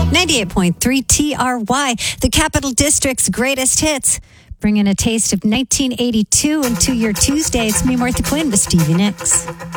98.3 TRY, the Capital District's greatest hits. Bringing a taste of 1982 into your Tuesday. It's me, Martha Quinn, with Stevie Nicks.